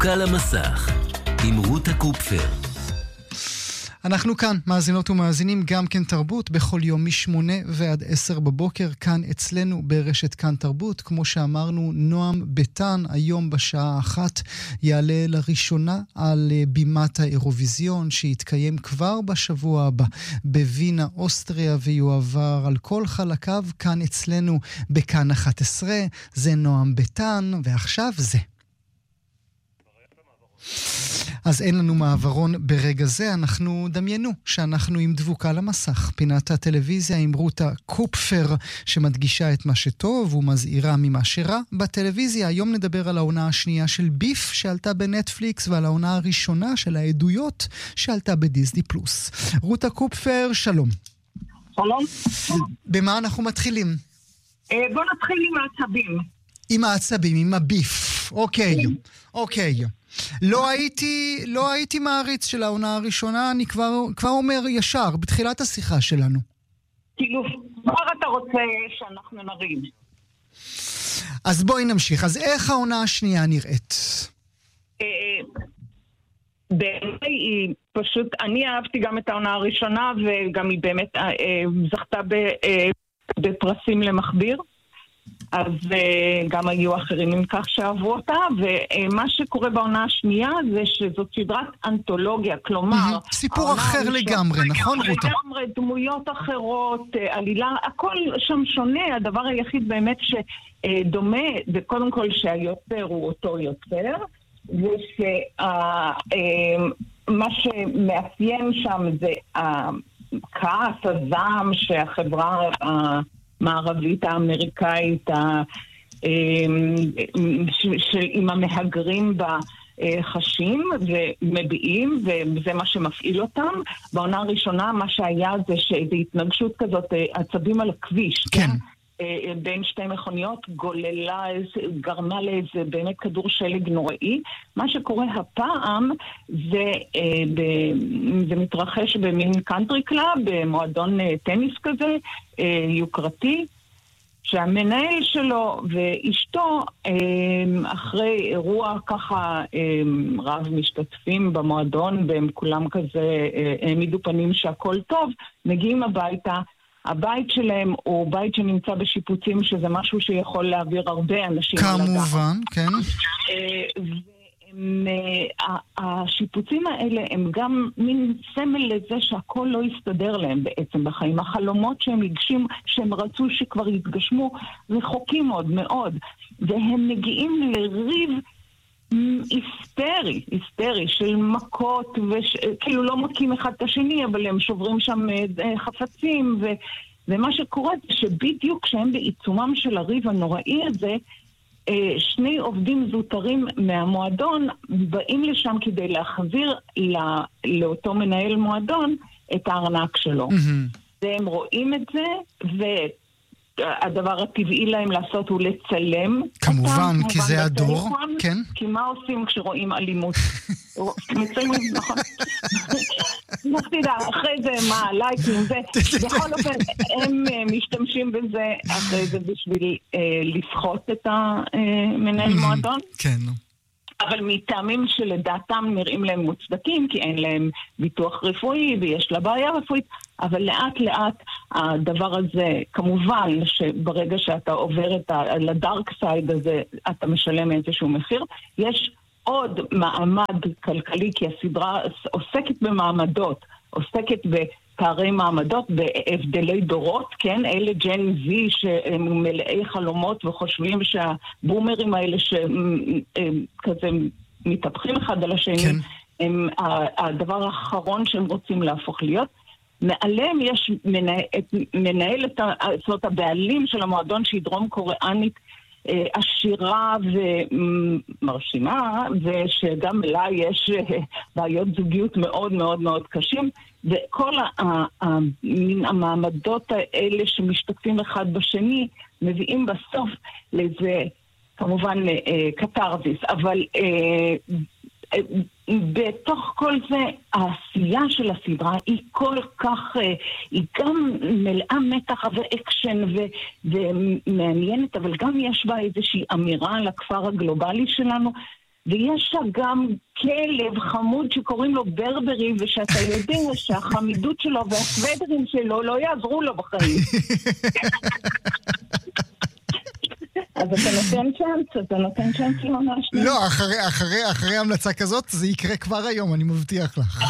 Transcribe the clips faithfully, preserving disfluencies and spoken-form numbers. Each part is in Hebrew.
דבוקה למסך עם רותה קופפר. אנחנו כאן, מאזינות ומאזינים, גם כן תרבות, בכל יום משמונה ועד עשר בבוקר, כאן אצלנו ברשת כאן תרבות. כמו שאמרנו, נועם ביטן היום בשעה אחת יעלה לראשונה על בימת האירוויזיון, שיתקיים כבר בשבוע הבא בווינה, אוסטריה, ויועבר על כל חלקיו כאן אצלנו בכאן אחת עשרה. זה נועם ביטן, ועכשיו זה. אז אין לנו מעברון ברגע זה, אנחנו דמיינו שאנחנו עם דבוקה למסך, פינת הטלוויזיה עם רותה קופפר שמדגישה את מה שטוב ומזהירה ממה שרע בטלוויזיה. היום נדבר על העונה השנייה של ביף שעלתה בנטפליקס ועל העונה הראשונה של העדויות שעלתה בדיסני פלוס. רותה קופפר, שלום. שלום. במה אנחנו מתחילים? בוא נתחיל עם העצבים. עם העצבים, עם הביף. אוקיי, אוקיי. לא הייתי, לא הייתי מעריץ של העונה הראשונה, אני כבר, כבר אומר ישר, בתחילת השיחה שלנו. כאילו, מה אתה רוצה שאנחנו נרים? אז בואי נמשיך. אז איך העונה השנייה נראית? בעיניי היא פשוט, אני אהבתי גם את העונה הראשונה, וגם היא באמת זכתה בפרסים למחביר. אז uh, גם היו אחרים עם כך שאהבו אותה, ומה uh, שקורה בעונה השנייה זה שזאת סדרת אנתולוגיה, כלומר... Mm-hmm. סיפור אחר לגמרי, נכון רותה? לגמרי, דמויות אחרות, uh, עלילה, הכל שם שונה. הדבר היחיד באמת שדומה, uh, וקודם כל שהיוצר הוא אותו יוצר, ושמה uh, שמאפיין שם זה הכעס, הזעם שהחברה... Uh, מערבית האמריקאית עם המהגרים בחשים ומביעים, וזה מה שמפעיל אותם. בעונה הראשונה מה שהיה זה שאיזו התנגשות כזאת, עצבים על הכביש, כן. בין שתי מכוניות, גוללה, גרמה לאיזה באמת כדור שלג נוראי. מה שקורה הפעם זה, זה מתרחש במין קאנטרי קלאב, במועדון טניס כזה, יוקרתי, שהמנהל שלו ואשתו אחרי אירוע ככה רב משתתפים במועדון, והם כולם כזה העמידו פנים שהכל טוב, מגיעים הביתה. הבית שלהם הוא בית שנמצא בשיפוצים, שזה משהו שיכול להעביר הרבה אנשים. כמובן, כן. השיפוצים האלה הם גם מין סמל לזה שהכל לא יסתדר להם בעצם בחיים. החלומות שהם הגשים, שהם רצו שכבר יתגשמו, רחוקים עוד מאוד. והם מגיעים לריב היסטרי, היסטרי של מכות, וכאילו לא מכים אחד את השני, אבל הם שוברים שם חפצים, ו... ומה שקורה זה שבדיוק כשהם בעיצומם של הריב הנוראי הזה, שני עובדים זוטרים מהמועדון באים לשם כדי להחזיר לא... לאותו מנהל מועדון את הארנק שלו. Mm-hmm. והם רואים את זה, ו... הדבר הטבעי להם לעשות הוא לצלם. כמובן, כי זה הדור. כן. כי מה עושים כשרואים אלימות? מצלמים, נכון. נפתידה, אחרי זה מה, לייקים, זה. בכל אופן, הם משתמשים בזה אחרי זה בשביל לפחות את המנהל מועדון. כן. אבל מטעמים שלדעתם נראים להם מוצדקים, כי אין להם ביטוח רפואי ויש לה בעיה רפואית, אבל לאט לאט הדבר הזה, כמובן שברגע שאתה עובר את ה- לדארק סייד הזה, אתה משלם איזשהו מחיר. יש עוד מעמד כלכלי, כי הסדרה עוסקת במעמדות, עוסקת בפערי מעמדות, בהבדלי דורות, כן? אלה ג'ן זי שהם מלאי חלומות וחושבים שהבומרים האלה שכזה מתהפכים אחד על השני, כן. הם הדבר האחרון שהם רוצים להפוך להיות. מעליהם יש מנהל, מנהל את זאת הבעלים של המועדון שהיא דרום קוריאנית, עשירה ומרשימה, ושגם לה יש בעיות זוגיות מאוד מאוד מאוד קשים, וכל המעמדות האלה שמשתתפים אחד בשני מביאים בסוף לזה כמובן קטרזיס, אבל בתוך כל זה העשייה של הסדרה היא כל כך, היא גם מלאה מתח ואקשן ומעניינת, אבל גם יש בה איזושהי אמירה על הכפר הגלובלי שלנו, ויש שם גם כלב חמוד שקוראים לו ברברי, ושאתה יודע שהחמידות שלו והסוודרים שלו לא יעזרו לו בחיים. אז אתה נותן צ'אנס, אתה נותן צ'אנס לעונה השנייה. לא, אחרי, אחרי, אחרי המלצה כזאת, זה יקרה כבר היום, אני מבטיח לך.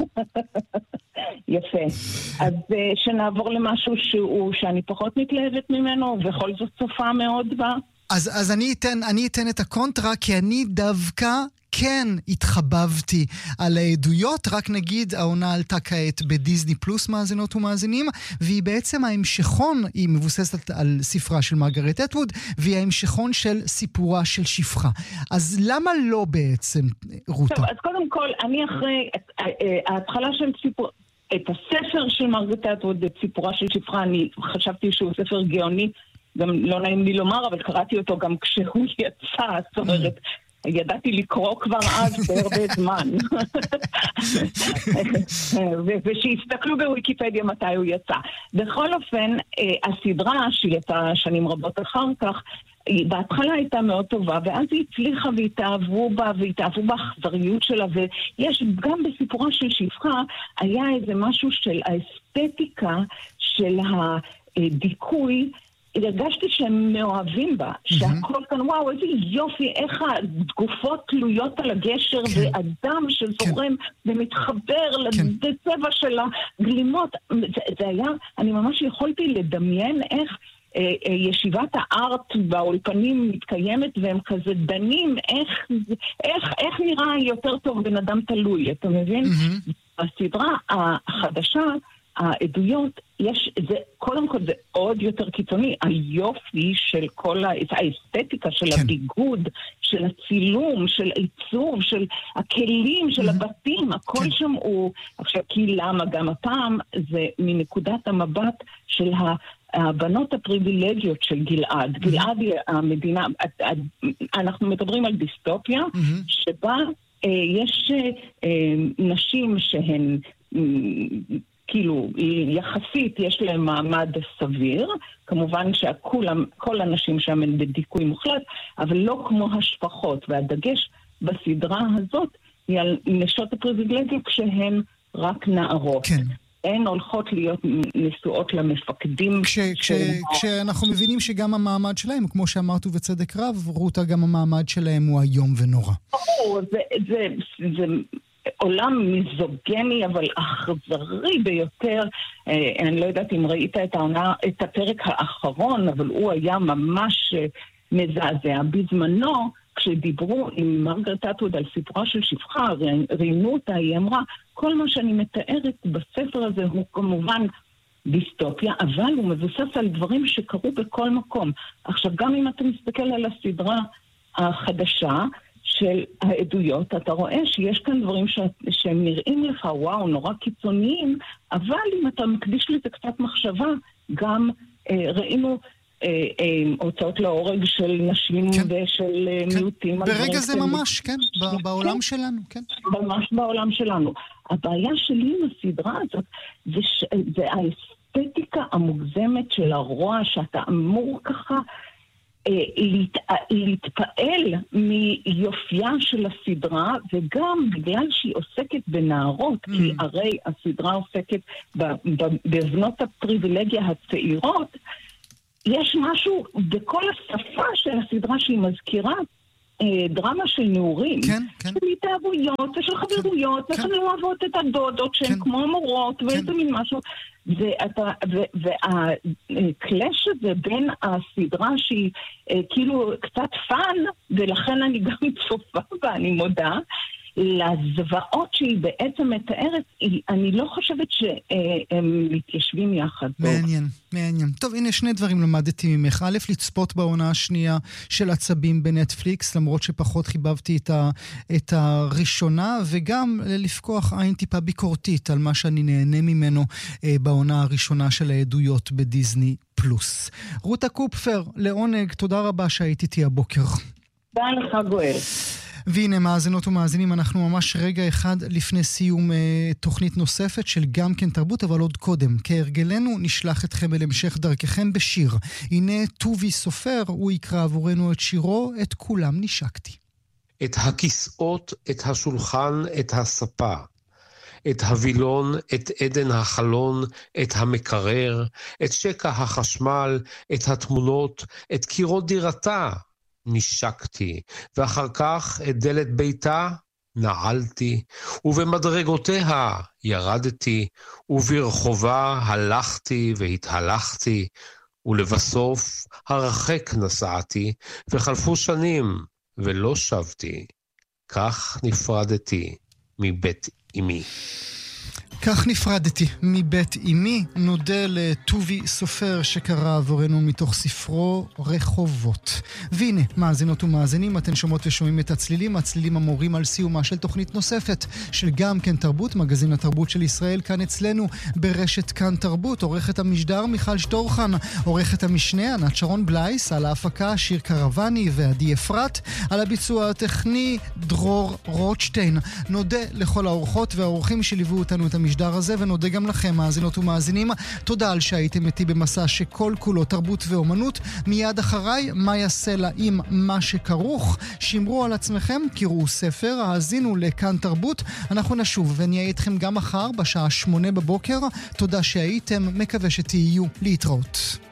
יפה. אז שנעבור למשהו שהוא, שאני פחות מתלהבת ממנו, ובכל זאת צופה מאוד בה. אז, אז אני אתן, אני אתן את הקונטרה, כי אני דווקא כן התחבבתי על העדויות, רק נגיד העונה עלתה כעת בדיזני פלוס מאזינות ומאזינים, והיא בעצם ההמשכון, היא מבוססת על ספרה של מרגרט אטווד, והיא ההמשכון של סיפורה של שפחה. אז למה לא בעצם, רותה? טוב, אז קודם כל, אני אחרי ההתחלה של סיפור... את הספר של מרגרט אטווד, את סיפורה של שפחה, אני חשבתי שהוא ספר גאוני, גם לא נעים לי לומר, אבל קראתי אותו גם כשהוא יצא, זאת אומרת, ידעתי לקרוא כבר אז בהרבה זמן. ושיסתכלו בוויקיפדיה מתי הוא יצא. בכל אופן, הסדרה שיצאה שנים רבות אחר כך, בהתחלה הייתה מאוד טובה, ואז היא הצליחה והתאהבו בה, והתאהבו באכזריות שלה, ויש גם בסיפורה של שפחה, היה איזה משהו של האסתטיקה של הדיכוי, הרגשתי שהם מאוהבים בה, שהכל כאן, וואו, איזה יופי, איך התגופות תלויות על הגשר, ואדם שזורם ומתחבר לצבע של הגלימות. זה היה, אני ממש יכולתי לדמיין איך ישיבת הארט באולפנים מתקיימת, והם כזה דנים, איך, איך, איך נראה יותר טוב בן אדם תלוי, אתה מבין? הסדרה החדשה, העדויות, יש, זה, קודם כל זה עוד יותר קיצוני, היופי של כל האסתטיקה, של כן. הביגוד, של הצילום, של העיצוב, של הכלים, של mm-hmm. הבתים, הכל כן. שם הוא, עכשיו, כי למה גם הפעם זה מנקודת המבט של הבנות הפריבילגיות של גלעד. Mm-hmm. גלעד היא המדינה, אנחנו מדברים על דיסטופיה, mm-hmm. שבה אה, יש אה, נשים שהן אה, כאילו, יחסית יש להם מעמד סביר, כמובן שכל הנשים שם הן בדיכוי מוחלט, אבל לא כמו השפחות, והדגש בסדרה הזאת היא על נשות הפריבילגיות כשהן רק נערות. כן. הן הולכות להיות נשואות למפקדים. כש, כש, כשאנחנו מבינים שגם המעמד שלהם, כמו שאמרת ובצדק רב, רותה, גם המעמד שלהם הוא היום ונורא. זה, זה, זה עולם מיזוגני, אבל אכזרי ביותר. אני לא יודעת אם ראית את העונה, את הפרק האחרון, אבל הוא היה ממש מזעזע. בזמנו, כשדיברו עם מרגרט אטווד על סיפורה של שפחה, ראיינו אותה, היא אמרה, כל מה שאני מתארת בספר הזה הוא כמובן דיסטופיה, אבל הוא מבוסס על דברים שקרו בכל מקום. עכשיו, גם אם אתה מסתכל על הסדרה החדשה של העדויות, אתה רואה שיש כאן דברים ש... שהם נראים לך, וואו, נורא קיצוניים, אבל אם אתה מקדיש לזה קצת מחשבה, גם אה, ראינו אה, אה, הוצאות להורג של נשים כן. ושל כן. מיעוטים. ברגע זה ממש, כן, ב- בעולם כן. שלנו, כן. ממש בעולם שלנו. הבעיה שלי עם הסדרה הזאת, זה, ש... זה האסתטיקה המוגזמת של הרוע, שאתה אמור ככה, להתפעל מיופייה של הסדרה, וגם בגלל שהיא עוסקת בנערות, mm. כי הרי הסדרה עוסקת בבנות הפריבילגיה הצעירות, יש משהו בכל השפה של הסדרה שהיא מזכירה דרמה של נעורים, כן, כן. של התאהבויות ושל חברויות, כן, ושל אוהבות את הדודות שהן כן. כמו מורות, כן. ואיזה מין משהו. והקלאש הזה בין הסדרה שהיא כאילו קצת פן, ולכן אני גם צופה בה, אני מודה, לזוועות שהיא בעצם מתארת, אני לא חושבת שהם מתיישבים יחד. מעניין, מעניין. טוב, הנה שני דברים למדתי ממך. א', לצפות בעונה השנייה של עצבים בנטפליקס, למרות שפחות חיבבתי את, ה, את הראשונה, וגם לפקוח עין טיפה ביקורתית על מה שאני נהנה ממנו אה, בעונה הראשונה של העדויות בדיזני פלוס. רותה קופפר, לעונג, תודה רבה שהיית איתי הבוקר. תודה לך גואל. והנה מאזינות ומאזינים, אנחנו ממש רגע אחד לפני סיום אה, תוכנית נוספת של גם כן תרבות, אבל עוד קודם. כהרגלנו נשלח אתכם אל המשך דרככם בשיר. הנה טובי סופר, הוא יקרא עבורנו את שירו, את כולם נשקתי. את הכיסאות, את השולחן, את הספה, את הווילון, את עדן החלון, את המקרר, את שקע החשמל, את התמונות, את קירות דירתה, נשקתי, ואחר כך את דלת ביתה, נעלתי, ובמדרגותיה ירדתי, וברחובה הלכתי והתהלכתי, ולבסוף הרחק נסעתי, וחלפו שנים, ולא שבתי. כך נפרדתי מבית אמי. כך נפרדתי מבית אמי. נודה לטובי סופר שקרא עבורנו מתוך ספרו רחובות. והנה, מאזינות ומאזינים, אתן שומעות ושומעים את הצלילים, הצלילים המורים על סיומה של תוכנית נוספת של גם כן תרבות, מגזין התרבות של ישראל, כאן אצלנו ברשת כאן תרבות. עורכת המשדר מיכל שטורחן, עורכת המשנה ענת שרון בלייס, על ההפקה שיר קרבני ועדי אפרת, על הביצוע הטכני דרור רוטשטיין. נודה לכל האורחות והאורחים שליוו אותנו את המשדר הזה, ונודה גם לכם, מאזינות ומאזינים. תודה על שהייתם איתי במסע שכל כולו תרבות ואומנות. מיד אחריי, מאיה סלע עם מה שכרוך. שמרו על עצמכם, קראו ספר, האזינו לכאן תרבות. אנחנו נשוב ונהיה איתכם גם מחר בשעה שמונה בבוקר. תודה שהייתם, מקווה שתהיו. להתראות.